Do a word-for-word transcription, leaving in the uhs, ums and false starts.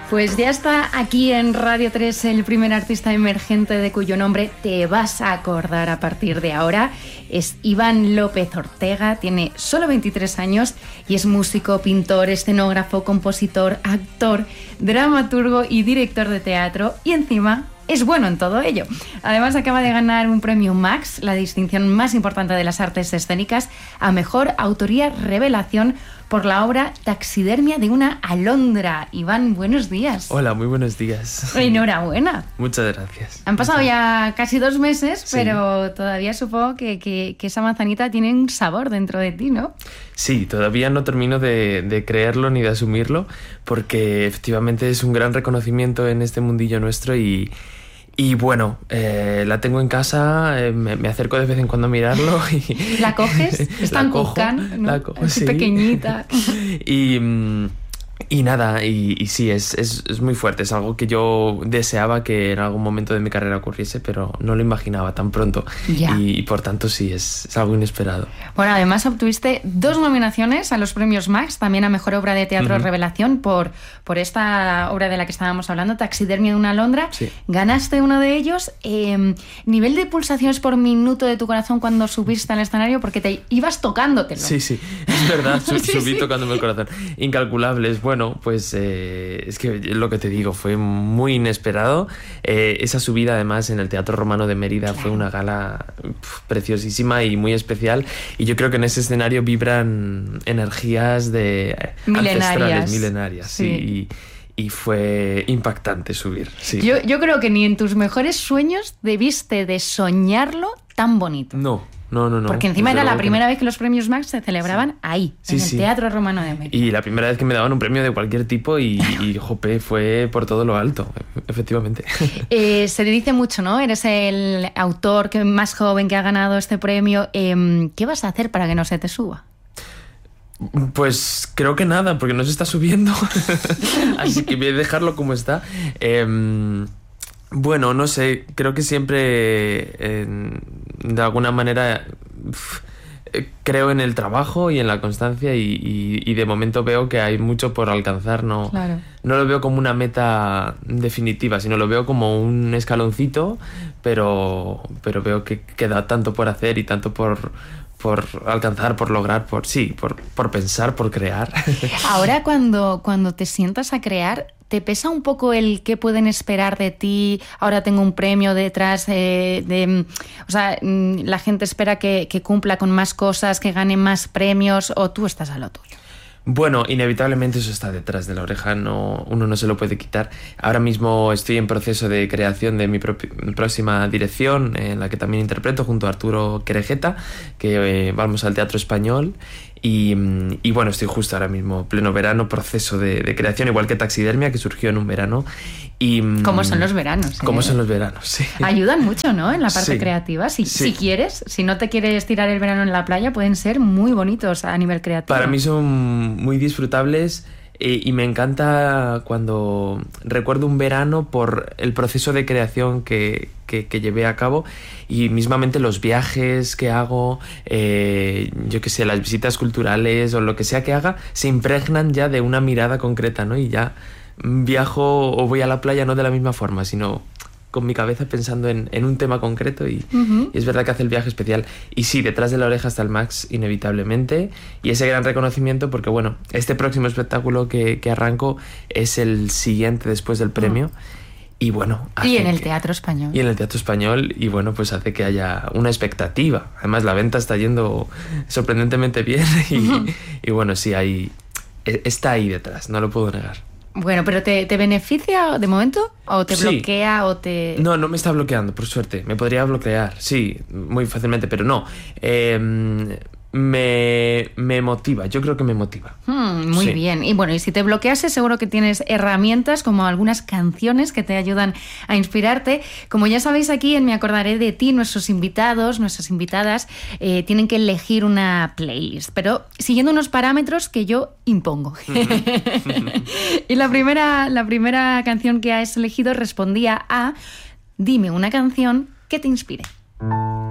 Pues ya está aquí en Radio tres el primer artista emergente de cuyo nombre te vas a acordar a partir de ahora. Es Iván López Ortega, tiene solo veintitrés años y es músico, pintor, escenógrafo, compositor, actor, dramaturgo y director de teatro, y encima es bueno en todo ello. Además acaba de ganar un premio Max, la distinción más importante de las artes escénicas, a mejor autoría revelación por la obra Taxidermia de una alondra. Iván, buenos días. Hola, muy buenos días. Enhorabuena. Muchas gracias. Han pasado Muchas... ya casi dos meses, sí. Pero todavía supongo que, que, que esa manzanita tiene un sabor dentro de ti, ¿no? Sí, todavía no termino de, de creerlo ni de asumirlo, porque efectivamente es un gran reconocimiento en este mundillo nuestro y... Y bueno, eh, la tengo en casa, eh, me, me acerco de vez en cuando a mirarlo. Y ¿La coges? Es tan cucán, ¿no? La cojo, así sí. Pequeñita. Y, y nada, y, y sí, es, es, es muy fuerte. Es algo que yo deseaba que en algún momento de mi carrera ocurriese, pero no lo imaginaba tan pronto. Ya. Y, y por tanto sí, es, es algo inesperado. Bueno, además obtuviste dos nominaciones a los premios Max, también a Mejor Obra de Teatro uh-huh. Revelación por, por esta obra de la que estábamos hablando, Taxidermia de una alondra. Sí. Ganaste uno de ellos. Eh, nivel de pulsaciones por minuto de tu corazón cuando subiste al escenario, porque te ibas tocándotelo. Sí, sí, es verdad, su, sí, subí sí. tocándome el corazón. Incalculables. Bueno, pues eh, es que lo que te digo, fue muy inesperado. Eh, esa subida además en el Teatro Romano de Mérida fue una gala pf, preciosísima y muy especial. Y yo creo que en ese escenario vibran energías de milenarias. ancestrales, milenarias. Sí. Sí, y, y fue impactante subir. Sí. Yo, yo creo que ni en tus mejores sueños debiste de soñarlo tan bonito. No. No, no, no. Porque encima era la primera vez que los premios Max se celebraban sí. ahí, sí, en el sí. Teatro Romano de Mérida. Y la primera vez que me daban un premio de cualquier tipo y, y jope, fue por todo lo alto, efectivamente. Eh, se dice mucho, ¿no? Eres el autor que más joven que ha ganado este premio. Eh, ¿Qué vas a hacer para que no se te suba? Pues creo que nada, porque no se está subiendo. Así que voy a dejarlo como está. Eh, Bueno, no sé, creo que siempre eh, de alguna manera uf, eh, creo en el trabajo y en la constancia y, y, y de momento veo que hay mucho por alcanzar. No, claro. No lo veo como una meta definitiva, sino lo veo como un escaloncito, pero, pero veo que queda tanto por hacer y tanto por... por alcanzar, por lograr, por sí, por, por pensar, por crear. Ahora cuando, cuando te sientas a crear, ¿te pesa un poco el qué pueden esperar de ti? Ahora tengo un premio detrás, eh, de, o sea, la gente espera que, que cumpla con más cosas, que gane más premios, o tú estás a lo tuyo. Bueno, inevitablemente eso está detrás de la oreja, no, uno no se lo puede quitar. Ahora mismo estoy en proceso de creación de mi, propi- mi próxima dirección, en la que también interpreto junto a Arturo Querejeta, que eh, vamos al Teatro Español. Y, y bueno, estoy justo ahora mismo, pleno verano, proceso de, de creación, igual que Taxidermia, que surgió en un verano. Y, ¿Cómo son los veranos? ¿eh? ¿Cómo son los veranos? Sí. Ayudan mucho, ¿no? En la parte sí. creativa. Si, sí. si quieres, si no te quieres tirar el verano en la playa, pueden ser muy bonitos a nivel creativo. Para mí son muy disfrutables. Eh, y me encanta cuando recuerdo un verano por el proceso de creación que, que, que llevé a cabo y mismamente los viajes que hago, eh, yo qué sé, las visitas culturales o lo que sea que haga, se impregnan ya de una mirada concreta, ¿no? Y ya viajo o voy a la playa no de la misma forma, sino con mi cabeza pensando en, en un tema concreto y, uh-huh. y es verdad que hace el viaje especial. Y sí, detrás de la oreja está el Max, inevitablemente, y ese gran reconocimiento porque, bueno, este próximo espectáculo que, que arranco es el siguiente después del premio. Uh-huh. Y bueno... Y en el Teatro Español. Y en el Teatro Español, y bueno, pues hace que haya una expectativa. Además, la venta está yendo sorprendentemente bien y, uh-huh. y bueno, sí, hay, está ahí detrás, no lo puedo negar. Bueno, pero ¿te, te beneficia de momento? ¿O te sí. bloquea? o te No, no me está bloqueando, por suerte. Me podría bloquear, sí, muy fácilmente, pero no. Eh, me, me motiva, yo creo que me motiva. Hmm, muy sí. bien. Y bueno, y si te bloquease, seguro que tienes herramientas como algunas canciones que te ayudan a inspirarte. Como ya sabéis, aquí en Me Acordaré de Ti, nuestros invitados, nuestras invitadas, eh, tienen que elegir una playlist, pero siguiendo unos parámetros que yo impongo. Uh-huh. Y la primera, la primera canción que has elegido respondía a: dime una canción que te inspire.